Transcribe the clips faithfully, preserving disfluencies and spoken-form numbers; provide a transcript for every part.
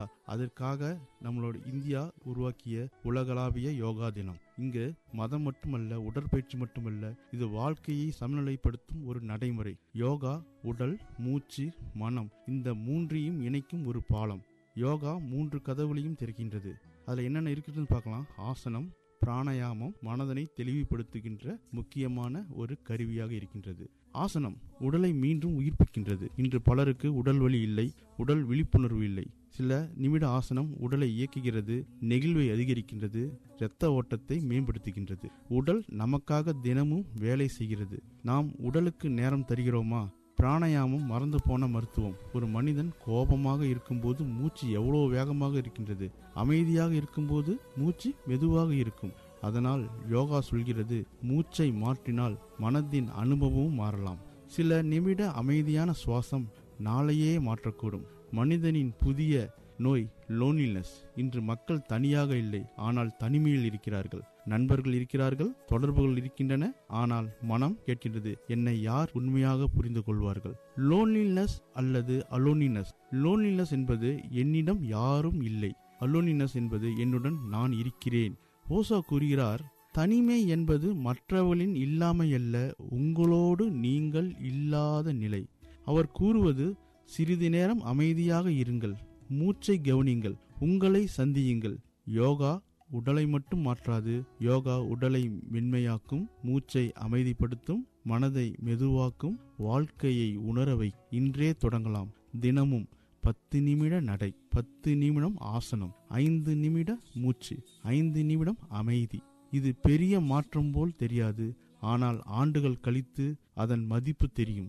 அதற்காக நம்மளோட இந்தியா உருவாக்கிய உலகளாவிய யோகா தினம். இங்கு மதம் மட்டுமல்ல, உடற்பயிற்சி மட்டுமல்ல, இது வாழ்க்கையை சமநிலைப்படுத்தும் ஒரு நடைமுறை. யோகா உடல், மூச்சு, மனம் இந்த மூன்றையும் இணைக்கும் ஒரு பாலம். யோகா மூன்று கதவுகளையும் திறக்கின்றது. அதுல என்னென்ன இருக்குதுன்னு பார்க்கலாம். ஆசனம், பிராணாயாமம் மனதனை தெளிவுபடுத்துகின்ற முக்கியமான ஒரு கருவியாக இருக்கின்றது. ஆசனம் உடலை மீண்டும் உயிர்ப்பிக்கின்றது. இன்று பலருக்கு உடல் வலி இல்லை, உடல் விழிப்புணர்வு இல்லை. சில நிமிட ஆசனம் உடலை இயக்குகிறது, நெகிழ்வை அதிகரிக்கின்றது, இரத்த ஓட்டத்தை மேம்படுத்துகின்றது. உடல் நமக்காக தினமும் வேலை செய்கிறது. நாம் உடலுக்கு நேரம் தருகிறோமா? பிராணாயாமம் மறந்து போன மருத்துவம். ஒரு மனிதன் கோபமாக இருக்கும்போது மூச்சு எவ்வளவு வேகமாக இருக்கின்றது, அமைதியாக இருக்கும்போது மூச்சு மெதுவாக இருக்கும். அதனால் யோகா சொல்கிறது, மூச்சை மாற்றினால் மனதின் அனுபவமும் மாறலாம். சில நிமிட அமைதியான சுவாசம் நாளையே மாற்றக்கூடும். மனிதனின் புதிய நோய் லோன்லினஸ். இன்று மக்கள் தனியாக இல்லை, ஆனால் தனிமையில் இருக்கிறார்கள். நண்பர்கள் இருக்கிறார்கள், தொடர்புகள் இருக்கின்றன, ஆனால் மனம் கேட்கின்றது, என்னை யார் உண்மையாக புரிந்து கொள்வார்கள்? லோன்லினஸ் அல்லது அலோனினஸ். லோன்லினஸ் என்பது என்னிடம் யாரும் இல்லை, அலோனினஸ் என்பது என்னுடன் நான் இருக்கிறேன். ஓசோ கூறுகிறார், தனிமை என்பது மற்றவர்களின் இல்லாமை அல்ல, உங்களோடு நீங்கள் இல்லாத நிலை. அவர் கூறுவது, சிறிது நேரம் அமைதியாக இருங்கள், மூச்சை கவனிங்கள், உங்களை சந்தியுங்கள். யோகா உடலை மட்டும் மாற்றாது, யோகா உடலை மென்மையாக்கும், மூச்சை அமைதிப்படுத்தும், மனதை மெதுவாக்கும், வாழ்க்கையை உணரவை. இன்றே தொடங்கலாம். தினமும் பத்து நிமிட நடை, பத்து நிமிடம் ஆசனம், ஐந்து நிமிட மூச்சு, ஐந்து நிமிடம் அமைதி. இது பெரிய மாற்றம் போல் தெரியாது, ஆனால் ஆண்டுகள் கழித்து அதன் மதிப்பு தெரியும்.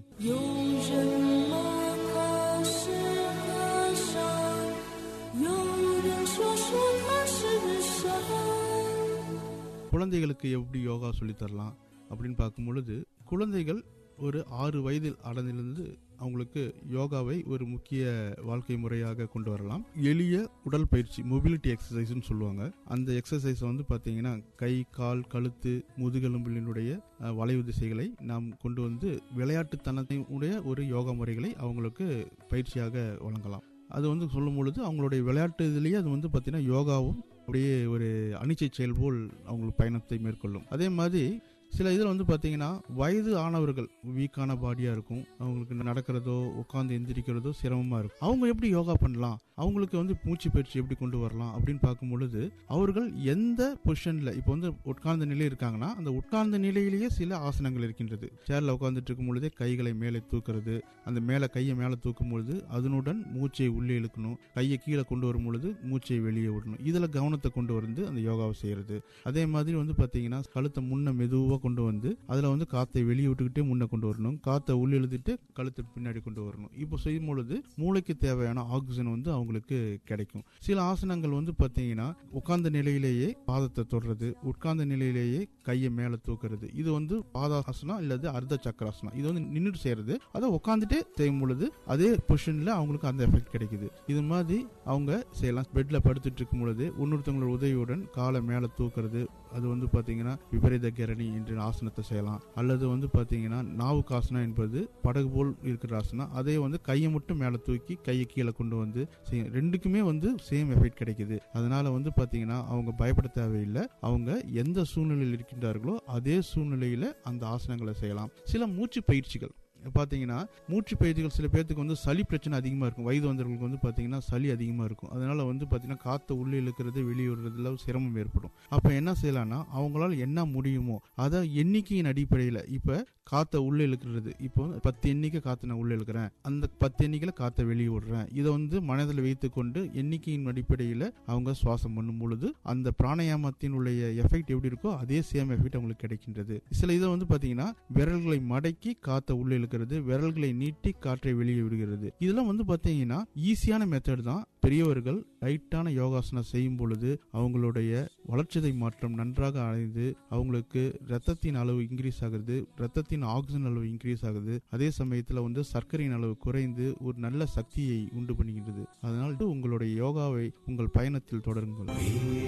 குழந்தைகளுக்கு எப்படி யோகா சொல்லித் தரலாம் அப்படின்னு பார்க்கும் பொழுது, குழந்தைகள் ஒரு ஆறு வயதில் அடைந்திலிருந்து அவங்களுக்கு யோகாவை ஒரு முக்கிய வாழ்க்கை முறையாக கொண்டு வரலாம். எளிய உடல் பயிற்சி, மொபிலிட்டி எக்ஸசைஸ்ன்னு சொல்லுவாங்க. அந்த எக்ஸசைஸ் வந்து பார்த்தீங்கன்னா கை, கால், கழுத்து, முதுகெலும்பினுடைய வளைவு திசைகளை நாம் கொண்டு வந்து விளையாட்டுத்தனத்தினுடைய ஒரு யோகா முறைகளை அவங்களுக்கு பயிற்சியாக வழங்கலாம். அது வந்து சொல்லும் பொழுது அவங்களுடைய விளையாட்டு இதுலேயே அது வந்து பார்த்தீங்கன்னா யோகாவும் அப்படியே ஒரு அனிச்சை செயல் போல் அவங்களுக்கு பயணத்தை மேற்கொள்ளும். அதே மாதிரி சில இதில் வந்து பார்த்தீங்கன்னா வயது ஆனவர்கள் வீக்கான பாடியாக இருக்கும், அவங்களுக்கு நடக்கிறதோ உட்காந்து எந்திரிக்கிறதோ சிரமமாக இருக்கும். அவங்க எப்படி யோகா பண்ணலாம், அவங்களுக்கு வந்து மூச்சு பயிற்சி எப்படி கொண்டு வரலாம் அப்படின்னு பார்க்கும் பொழுது, அவர்கள் எந்த பொசிஷனில் இப்போ வந்து உட்கார்ந்த நிலை இருக்காங்கன்னா அந்த உட்கார்ந்த நிலையிலேயே சில ஆசனங்கள் இருக்கின்றது. சேரில் உட்காந்துட்டு இருக்கும் பொழுதே கைகளை மேலே தூக்குறது, அந்த மேலே கையை மேலே தூக்கும் பொழுது அதனுடன் மூச்சை உள்ளே இழுக்கணும், கையை கீழே கொண்டு வரும் பொழுது மூச்சை வெளியே விடணும். இதில் கவனத்தை கொண்டு வந்து அந்த யோகாவை செய்கிறது. அதே மாதிரி வந்து பார்த்தீங்கன்னா கழுத்தை முன்ன மெதுவாக கொண்டு வந்து அதுல வந்து காத்தை வெளியே விட்டுக்கிட்டே முன்ன கொண்டு வரணும், காத்தை உள்ள எழுதிட்டு கழுத்து பின்னாடி கொண்டு வரணும். இப்போ செய்யும் பொழுது மூளைக்கு தேவையான ஆக்சிஜன் வந்து அவங்களுக்கு கிடைக்கும். சில ஆசனங்கள் வந்து பாத்தீங்கன்னா உட்கார்ந்த நிலையிலேயே பாதத்தை தொடுறது, உட்கார்ந்த நிலையிலேயே கையை மேல தூக்குறது, இது வந்து பாதாசனம் இல்லது அர்த்த சக்கராசனம். இது வந்து நின்றுட்டு செய்யறது, அதை உட்காந்துட்டே செய்யும் பொழுது அதே பொசிஷன்ல அவங்களுக்கு அந்த எஃபெக்ட் கிடைக்குது. இது மாதிரி அவங்க செய்யலாம். பெட்ல படுத்துட்டு இருக்கும் பொழுது இன்னொருத்தவங்களோட உதவியுடன் காலை மேல தூக்குறது, அது வந்து பாத்தீங்கன்னா விபரீத கரணி என்று ஆசனத்தை செய்யலாம். அல்லது வந்து பாத்தீங்கன்னா நாவுக்காசனம் என்பது படகு போல் இருக்கிற ஆசனம், அதே வந்து கையை மட்டும் மேல தூக்கி கையை கீழே கொண்டு வந்து செய்யும். ரெண்டுக்குமே வந்து சேம் எஃபெக்ட் கிடைக்குது. அதனால வந்து பாத்தீங்கன்னா அவங்க பயப்பட தேவையில்லை. அவங்க எந்த சூழ்நிலையில் இருக்கின்றார்களோ அதே சூழ்நிலையில அந்த ஆசனங்களை செய்யலாம். சில மூச்சு பயிற்சிகள் பாத்தீங்கன்னா மூச்சு பயிற்சிகள் சில பேருக்கு வந்து சளி பிரச்சனை அதிகமா இருக்கும். வயது வந்தவர்களுக்கு வந்து பாத்தீங்கன்னா சளி அதிகமா இருக்கும். அதனால வந்து பாத்தீங்கன்னா காத்த உள்ளே இழுக்கிறது வெளியே விடுறதுல சிரமம் ஏற்படும். அப்ப என்ன செய்யலாம்னா அவங்களால என்ன முடியுமோ அதை எண்ணிக்கையின் அடிப்படையில, இப்ப காத்த உள்ள இழுக்கிறது, இப்போ பத்து எண்ணிக்கை காத்த நான் உள்ள இழுக்கிறேன், அந்த பத்து எண்ணிக்கையில காத்த வெளியே விடுறேன், இதை வந்து மனதில் வைத்துக் கொண்டு எண்ணிக்கையின் அடிப்படையில அவங்க சுவாசம் பண்ணும் பொழுது அந்த பிராணாயாமத்தினுடைய எஃபெக்ட் எப்படி இருக்கோ அதே சேம் எஃபெக்ட் அவங்களுக்கு கிடைக்கின்றது. சில இதை வந்து பாத்தீங்கன்னா விரல்களை மடக்கி காத்த உள்ள இழுக்கிறது, விரல்களை நீட்டி காற்றை வெளியே விடுகிறது. இதெல்லாம் வந்து பாத்தீங்கன்னா ஈஸியான மெத்தட் தான். பெரியவர்கள் லைட்டான யோகாசனம் செய்யும் பொழுது அவங்களுடைய வளர்ச்சிதை மாற்றம் நன்றாக அடைந்து அவங்களுக்கு ரத்தத்தின் அளவு இன்க்ரீஸ் ஆகுது, ரத்தத்தின் ஆக்சிஜன் அளவு இன்க்ரீஸ் ஆகுது. அதே சமயத்துல வந்து சர்க்கரையின் அளவு குறைந்து ஒரு நல்ல சக்தியை உண்டு பண்ணுகின்றது. அதனால் உங்களுடைய யோகாவை உங்கள் பயணத்தில் தொடருங்கள்.